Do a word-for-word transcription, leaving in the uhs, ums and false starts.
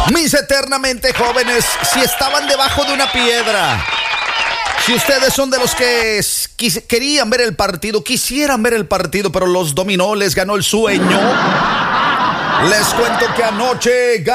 Mis eternamente jóvenes, si estaban debajo de una piedra, si ustedes son de los que quis- querían ver el partido, quisieran ver el partido, pero los dominó, les ganó el sueño, les cuento que anoche